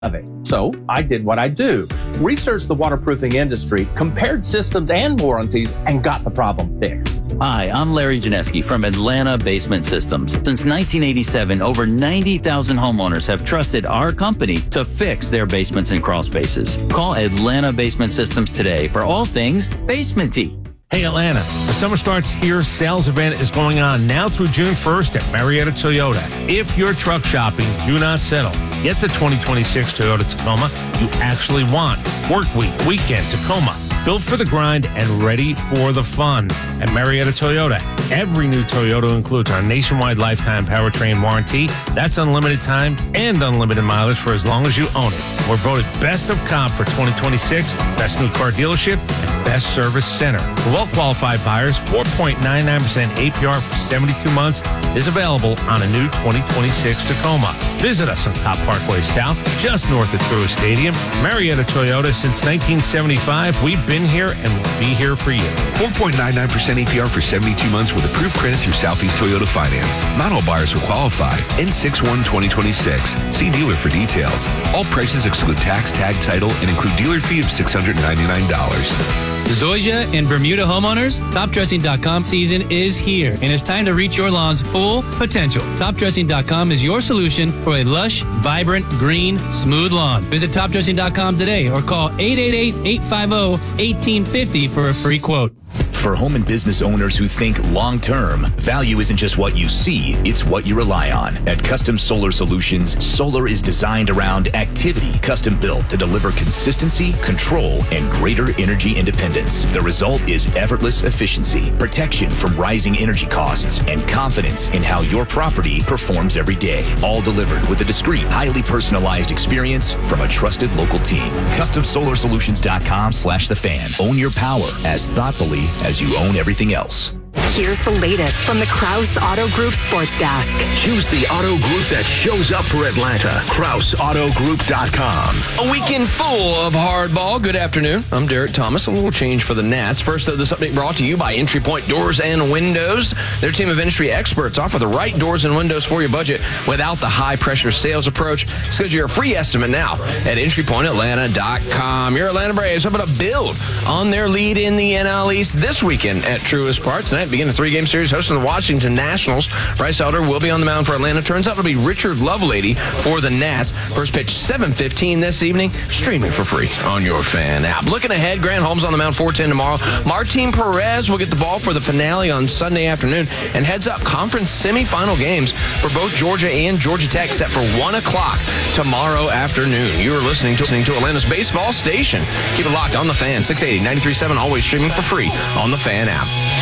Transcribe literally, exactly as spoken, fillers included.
of it. So I did what I do. Researched the waterproofing industry, compared systems and warranties, and got the problem fixed. Hi, I'm Larry Janeski from Atlanta Basement Systems. Since nineteen eighty-seven, over ninety thousand homeowners have trusted our company to fix their basements and crawl spaces. Call Atlanta Basement Systems today for all things basement-y. Hey Atlanta, the summer starts here. Sales event is going on now through June first at Marietta Toyota. If you're truck shopping, do not settle. Get the twenty twenty-six Toyota Tacoma you actually want. Work week, weekend, Tacoma. Built for the grind and ready for the fun. At Marietta Toyota, every new Toyota includes our nationwide lifetime powertrain warranty. That's unlimited time and unlimited mileage for as long as you own it. We're voted Best of Comp for twenty twenty-six, Best New Car Dealership, and Best Service Center. For well-qualified buyers, four point nine nine percent A P R for seventy-two months is available on a new twenty twenty-six Tacoma. Visit us on Cop Parkway South, just north of Truist Stadium. Marietta Toyota, since nineteen seventy-five, we've been here and will be here for you. four point nine nine percent A P R for seventy-two months with approved credit through Southeast Toyota Finance. Not all buyers will qualify. N six one twenty twenty-six. See dealer for details. All prices exclude tax, tag, title, and include dealer fee of six hundred ninety-nine dollars. Zoysia and Bermuda homeowners, top dressing dot com season is here, and it's time to reach your lawn's full potential. top dressing dot com is your solution for a lush, vibrant, green, smooth lawn. Visit top dressing dot com today or call eight eight eight, eight five zero, one eight five zero for a free quote. For home and business owners who think long-term, value isn't just what you see, it's what you rely on. At Custom Solar Solutions, solar is designed around activity, custom built to deliver consistency, control, and greater energy independence. The result is effortless efficiency, protection from rising energy costs, and confidence in how your property performs every day. All delivered with a discreet, highly personalized experience from a trusted local team. Custom Solar Solutions dot com slash the fan. Own your power as thoughtfully as you own everything else. Here's the latest from the Krause Auto Group Sports Desk. Choose the auto group that shows up for Atlanta. Krause Auto Group dot com. A weekend full of hardball. Good afternoon. I'm Derek Thomas. A little change for the Nats. First, though, this update brought to you by Entry Point Doors and Windows. Their team of industry experts offer the right doors and windows for your budget without the high-pressure sales approach. Schedule your free estimate now at entry point atlanta dot com. Your Atlanta Braves hoping to build on their lead in the N L East this weekend at Truist Park. Tonight, begin a three-game series hosting the Washington Nationals. Bryce Elder will be on the mound for Atlanta. Turns out to be Richard Lovelady for the Nats. First pitch seven fifteen this evening. Streaming for free on your fan app. Looking ahead, Grant Holmes on the mound four ten tomorrow. Martin Perez will get the ball for the finale on Sunday afternoon. And heads up, conference semifinal games for both Georgia and Georgia Tech set for one o'clock tomorrow afternoon. You are listening to, listening to Atlanta's baseball station. Keep it locked on the Fan. six eighty, ninety-three point seven, always streaming for free on the Fan app.